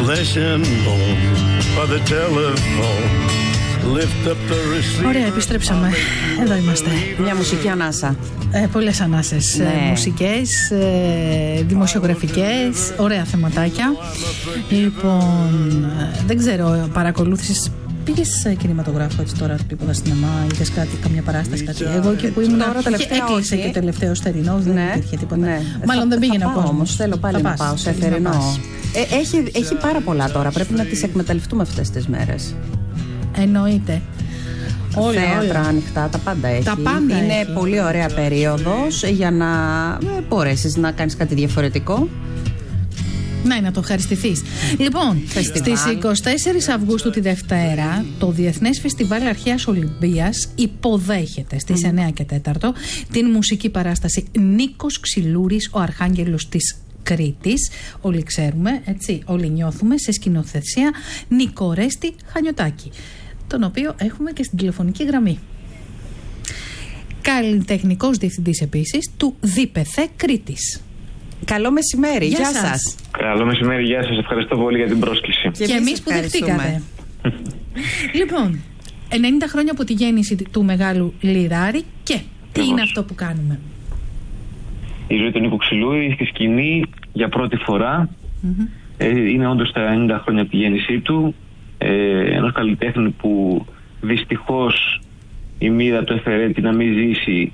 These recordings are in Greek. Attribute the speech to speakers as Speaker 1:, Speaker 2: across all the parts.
Speaker 1: flesh and bone by the telephone.
Speaker 2: Ωραία, επιστρέψαμε. Εδώ είμαστε.
Speaker 3: Μια μουσική ανάσα.
Speaker 2: Πολλές ανάσες.
Speaker 3: Ναι.
Speaker 2: Μουσικές, δημοσιογραφικές, ωραία θεματάκια. Λοιπόν, δεν ξέρω, παρακολούθησες. Πήγες κινηματογράφο έτσι τώρα, τίποτα σινεμά, είδες κάτι, καμιά παράσταση, κάτι? Εγώ εκεί που ήμουν
Speaker 3: τώρα τελευταία
Speaker 2: έκλεισε και τελευταίο θερινό, δεν υπήρχε τίποτα.
Speaker 3: Ναι.
Speaker 2: Μάλλον δεν πήγαινε ο κόσμος.
Speaker 3: Όμως θέλω πάλι να πάω σε θερινό. Έχει πάρα πολλά τώρα, πρέπει να τις εκμεταλλευτούμε αυτές τις μέρες.
Speaker 2: Εννοείται.
Speaker 3: Θέατρα ανοιχτά, τα πάντα έχει.
Speaker 2: Τα πάντα
Speaker 3: είναι
Speaker 2: έχει.
Speaker 3: πολύ ωραία περίοδος για να μπορέσεις να κάνεις κάτι διαφορετικό.
Speaker 2: Ναι, να το ευχαριστηθείς. Λοιπόν,
Speaker 3: Φεστιβάλ.
Speaker 2: στις 24 Αυγούστου τη Δευτέρα, το Διεθνές Φεστιβάλ Αρχαίας Ολυμπίας υποδέχεται στις 9 και 4 την μουσική παράσταση Νίκος Ξυλούρης, ο Αρχάγγελος της Κρήτης. Όλοι ξέρουμε, έτσι, όλοι νιώθουμε, σε σκηνοθεσία Νικορέστη Χανιωτάκη, τον οποίο έχουμε και στην τηλεφωνική γραμμή. Καλλιτεχνικός διευθυντής επίσης του ΔΠΘ Κρήτης.
Speaker 3: Καλό μεσημέρι, γεια σας.
Speaker 4: Καλό μεσημέρι, γεια σας. Ευχαριστώ πολύ για την πρόσκληση.
Speaker 2: Και εμείς που δεχτήκατε. Λοιπόν, 90 χρόνια από τη γέννηση του μεγάλου λιράρη και τι είναι αυτό που κάνουμε?
Speaker 4: Η ζωή του Νίκου Ξυλούρη στη σκηνή για πρώτη φορά. Είναι όντως τα 90 χρόνια από τη γέννησή του. Ενός καλλιτέχνη που δυστυχώς η μοίρα του έφερε να μην ζήσει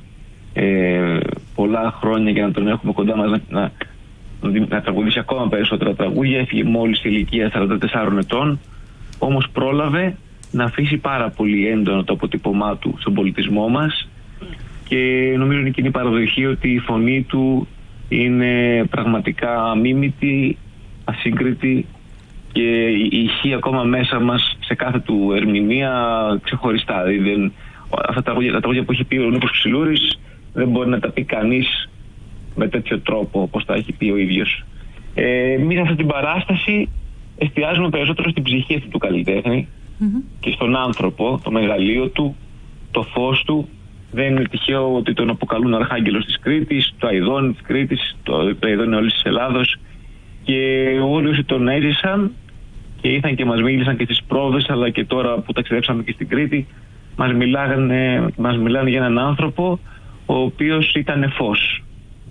Speaker 4: πολλά χρόνια για να τον έχουμε κοντά μας να τραγουδήσει ακόμα περισσότερα τραγούδια. Έφυγε μόλις στη ηλικία 44 ετών, όμως πρόλαβε να αφήσει πάρα πολύ έντονο το αποτύπωμά του στον πολιτισμό μας και νομίζω είναι κοινή παραδοχή ότι η φωνή του είναι πραγματικά αμίμητη, ασύγκριτη και ηχεί ακόμα μέσα μας σε κάθε του ερμηνεία ξεχωριστά. Δηλαδή, αυτά τα τραγούδια που έχει πει ο Νίκος Ξυλούρης δεν μπορεί να τα πει κανείς με τέτοιο τρόπο όπως τα έχει πει ο ίδιος. Εμείς σε αυτή την παράσταση εστιάζουμε περισσότερο στην ψυχή αυτού του καλλιτέχνη και στον άνθρωπο, το μεγαλείο του, το φως του. Δεν είναι τυχαίο ότι τον αποκαλούν Αρχάγγελος της Κρήτης, το Αηδόνι της Κρήτης, το Αηδόνι όλης της Ελλάδος, και όλοι όσοι τον έζησαν και ήρθαν και μας μίλησαν και στις πρόβες, αλλά και τώρα που ταξιδέψαμε και στην Κρήτη, μας μιλάνε για έναν άνθρωπο ο οποίος ήταν φως.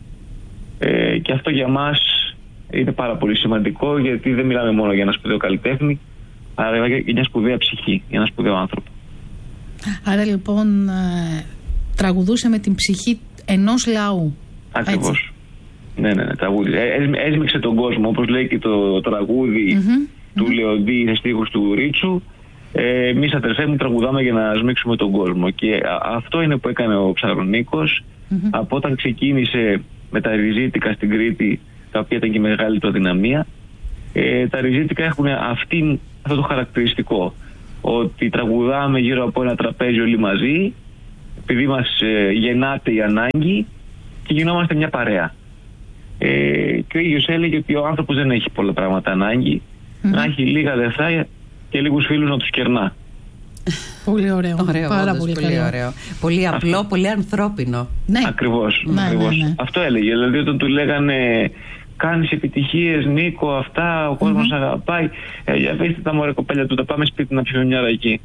Speaker 4: Και αυτό για μας είναι πάρα πολύ σημαντικό, γιατί δεν μιλάμε μόνο για ένα σπουδαίο καλλιτέχνη, αλλά για μια σπουδαία ψυχή, για ένα σπουδαίο άνθρωπο.
Speaker 2: Άρα λοιπόν τραγουδούσε με την ψυχή ενός λαού.
Speaker 4: Ακριβώς. Ναι, τραγούδι. Έσμιξε τον κόσμο, όπως λέει και το τραγούδι του Λεοντή σε στίχους του Ρίτσου. Εμείς, αδερφέ μου, τραγουδάμε για να σμίξουμε τον κόσμο. Και αυτό είναι που έκανε ο Ψαρονίκος από όταν ξεκίνησε με τα ριζίτικα στην Κρήτη, τα οποία ήταν και μεγάλη του αδυναμία. Τα ριζίτικα έχουν αυτό το χαρακτηριστικό, ότι τραγουδάμε γύρω από ένα τραπέζι όλοι μαζί, επειδή μας γεννάται η ανάγκη και γινόμαστε μια παρέα. Και ο ίδιος έλεγε ότι ο άνθρωπος δεν έχει πολλά πράγματα ανάγκη, να έχει λίγα λεφτά και λίγους φίλους να τους κερνά.
Speaker 2: Πολύ ωραίο. Πάρα πολύ
Speaker 3: ωραίο. Πολύ απλό, πολύ ανθρώπινο.
Speaker 2: Ναι.
Speaker 4: Ακριβώς.
Speaker 2: Ναι.
Speaker 4: Αυτό έλεγε. Δηλαδή όταν του λέγανε κάνεις επιτυχίες Νίκο, αυτά, ο κόσμος αγαπάει, για βέστε τα μωρέ κοπέλια του, τα πάμε σπίτι να πιούμε μια ρακή.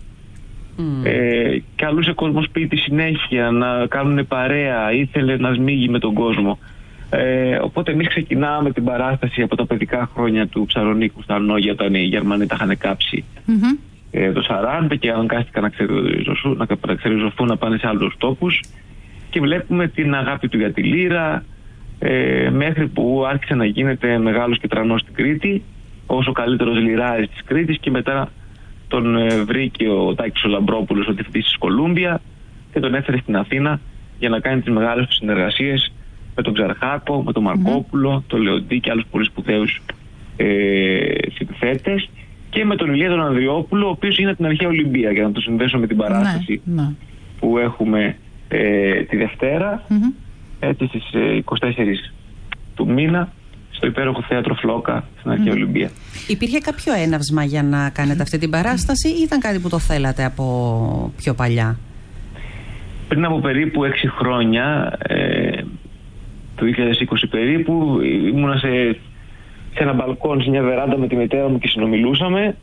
Speaker 4: Καλούσε κόσμο σπίτι συνέχεια να κάνουν παρέα, ήθελε να σμίγει με τον κόσμο. Οπότε εμείς ξεκινάμε την παράσταση από τα παιδικά χρόνια του Ψαρονίκου στα Νόγια, όταν οι Γερμανοί τα είχαν κάψει το 40 και αναγκάστηκαν να ξεριζωθούν, να πάνε σε άλλους τόπους, και βλέπουμε την αγάπη του για τη λύρα, μέχρι που άρχισε να γίνεται μεγάλος και τρανός στην Κρήτη, ως ο καλύτερος λυράρης της Κρήτης, και μετά τον βρήκε ο Τάκης ο Λαμπρόπουλος, ο διευθυντής της Κολούμπια, και τον έφερε στην Αθήνα για να κάνει τις μεγάλες του συνεργασίες με τον Ξαρχάκο, με τον Μαρκόπουλο, τον Λεοντή και άλλους πολύ σπουδαίους συνθέτες, και με τον Ηλία τον Ανδριόπουλο, ο οποίος είναι την Αρχαία Ολυμπία, για να το συνδέσω με την παράσταση που έχουμε τη Δευτέρα, έτσι στις 24 του μήνα, στο υπέροχο θέατρο Φλόκα στην Αρχαία Ολυμπία.
Speaker 3: Υπήρχε κάποιο έναυσμα για να κάνετε αυτή την παράσταση ή ήταν κάτι που το θέλατε από πιο παλιά?
Speaker 4: Πριν από περίπου 6 χρόνια, το 2020 περίπου, ήμουνα σε ένα μπαλκόν, σε μια βεράντα με τη μητέρα μου και συνομιλούσαμε.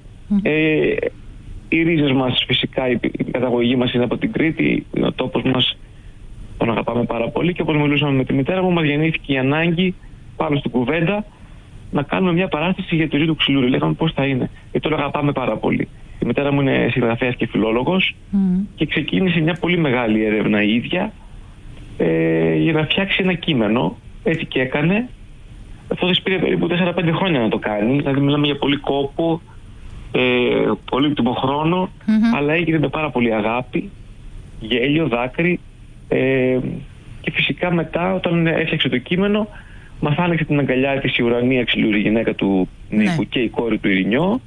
Speaker 4: Οι ρίζες μας φυσικά, η καταγωγή μας είναι από την Κρήτη, είναι ο τόπος μας, τον αγαπάμε πάρα πολύ, και όπως μιλούσαμε με τη μητέρα μου, μας γεννήθηκε η ανάγκη πάνω στην κουβέντα να κάνουμε μια παράσταση για τη ζωή του Ξυλούρη. Λέγαμε πώς θα είναι, γιατί τον αγαπάμε πάρα πολύ. Η μητέρα μου είναι συγγραφέας και φιλόλογος και ξεκίνησε μια πολύ μεγάλη έρευνα η ίδια για να φτιάξει ένα κείμενο. Έτσι και έκανε. Αυτό της πήρε περίπου 4-5 χρόνια να το κάνει. Δηλαδή μιλάμε για πολύ κόπο, πολύτιμο χρόνο, αλλά έγινε με πάρα πολύ αγάπη, γέλιο, δάκρυ, και φυσικά μετά όταν έφτιαξε το κείμενο μας άνοιξε την αγκαλιά της η Ουρανία Ξυλούρη, η γυναίκα του Νίκου, και η κόρη του Ειρηνιό,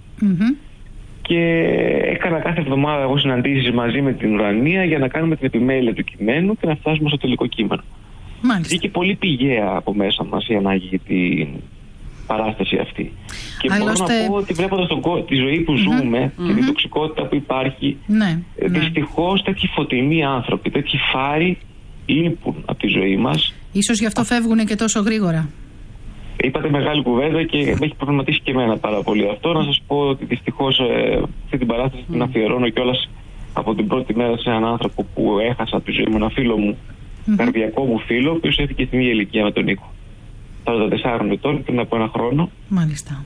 Speaker 4: και έκανα κάθε εβδομάδα εγώ συναντήσεις μαζί με την Ουρανία για να κάνουμε την επιμέλεια του κειμένου και να φτάσουμε στο τελικό κείμενο. Βγήκε πολύ πηγαία από μέσα μας η ανάγκη για την παράσταση αυτή. Και μπορώ να πω ότι βλέποντας τη ζωή που ζούμε και την τοξικότητα που υπάρχει, δυστυχώς τέτοιοι φωτεινοί άνθρωποι, τέτοιοι φάροι λείπουν από τη ζωή μας.
Speaker 2: Ίσως γι' αυτό φεύγουν και τόσο γρήγορα.
Speaker 4: Είπατε μεγάλη κουβέντα και με έχει προβληματίσει και εμένα πάρα πολύ αυτό. Να σας πω ότι δυστυχώς αυτή την παράσταση την αφιερώνω κιόλας από την πρώτη μέρα σε έναν άνθρωπο που έχασα από τη ζωή μου, ένα φίλο μου, καρδιακό μου φίλο, ο οποίος έφυγε στην ίδια ηλικία με τον Νίκο. 44 ετών, πριν από ένα χρόνο.
Speaker 2: Μάλιστα.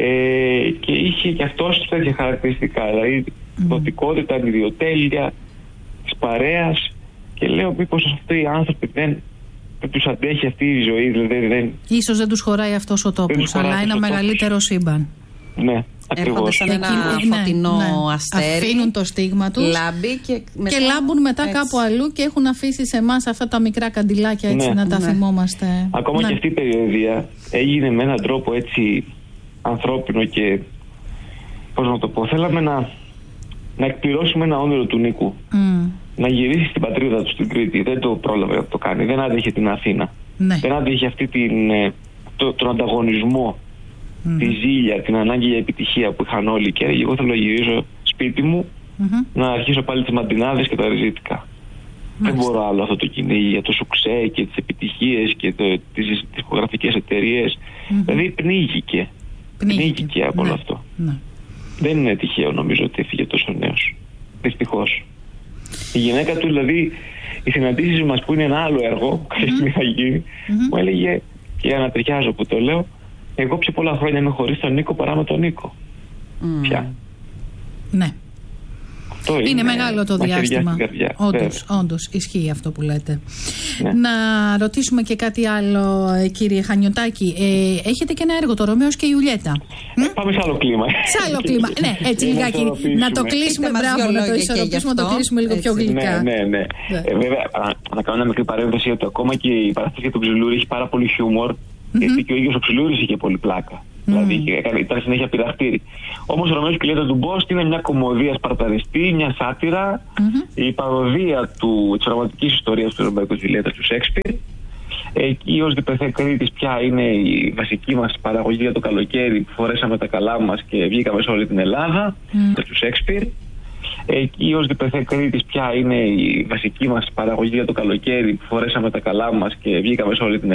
Speaker 4: Και είχε και αυτός τέτοια χαρακτηριστικά. Δηλαδή, δοτικότητα, ιδιοτέλεια της παρέας. Και λέω, μήπως αυτοί οι άνθρωποι δεν τους αντέχει αυτή η ζωή. Δηλαδή,
Speaker 2: ίσως δεν τους χωράει αυτός ο τόπος, αλλά ένα μεγαλύτερο σύμπαν.
Speaker 4: Ναι.
Speaker 3: Έρχονται σαν ένα φωτεινό αστέρι.
Speaker 2: Αφήνουν το στίγμα τους.
Speaker 3: Λάμπει
Speaker 2: και λάμπουν μετά κάπου αλλού και έχουν αφήσει σε εμάς αυτά τα μικρά καντιλάκια έτσι να τα θυμόμαστε.
Speaker 4: Ακόμα και αυτή η περιοδία έγινε με έναν τρόπο έτσι ανθρώπινο και πώς να το πω, θέλαμε να εκπληρώσουμε ένα όνειρο του Νίκου. Να γυρίσει στην πατρίδα του στην Κρήτη. Δεν το πρόλαβε να το κάνει. Δεν άντεχε την Αθήνα. Δεν άντεχε αυτή τον ανταγωνισμό, τη ζήλια, την ανάγκη για επιτυχία που είχαν όλοι, και εγώ θέλω να γυρίσω σπίτι μου, να αρχίσω πάλι τις μαντινάδες και τα ριζίτικα. Δεν μπορώ άλλο αυτό το κυνήγι για το σουξέ και τις επιτυχίες και τις δισκογραφικές εταιρείες. Δηλαδή πνίγηκε από όλο αυτό. Δεν είναι τυχαίο νομίζω ότι έφυγε τόσο νέος. Δυστυχώς. Η γυναίκα του, δηλαδή, οι συναντήσεις μας που είναι ένα άλλο έργο που κάποια στιγμή θα γίνει, μου έλεγε, και ανατριχιάζω που το λέω, εγώ πιο πολλά χρόνια είμαι χωρίς τον Νίκο παρά με τον Νίκο. Πια.
Speaker 2: Ναι. Είναι μεγάλο το διάστημα. Όντως, ισχύει αυτό που λέτε. Να ρωτήσουμε και κάτι άλλο, κύριε Χανιωτάκη. Έχετε και ένα έργο, το Ρωμαίος και η Ιουλιέτα.
Speaker 4: Πάμε σε άλλο κλίμα.
Speaker 2: Σε άλλο κλίμα. Ναι, έτσι λιγάκι. Να το κλείσουμε, μπράβο, να το ισορροπήσουμε, να το κλείσουμε λίγο πιο γλυκά.
Speaker 4: Ναι. Βέβαια, να κάνω μια μικρή παρένθεση ότι ακόμα και η παράσταση για τον Ξυλούρη έχει πάρα πολύ χιούμορ. Γιατί και ο ίδιος ο Ξυλούρης είχε πολύ πλάκα. Δηλαδή ήταν συνέχεια πειραχτήρι. Όμως ο Ρωμαίος και η Ιουλιέτα του Μπόστ είναι μια κωμωδία σπαρταριστή, μια σάτυρα, η παροδία της πραγματικής ιστορίας του Ρωμαίου και της Ιουλιέτας του Σέξπιρ. Εκεί ως διπεθέ Κρήτης πια είναι η βασική μας παραγωγή για το καλοκαίρι που φορέσαμε τα καλά μας και βγήκαμε σε όλη την Ελλάδα, του Σέξπιρ. Εκεί ως διπεθέ Κρήτης πια είναι η βασική μας παραγωγή για το καλοκαίρι που φορέσαμε τα καλά μας και βγήκαμε σε όλη την Ελλάδα.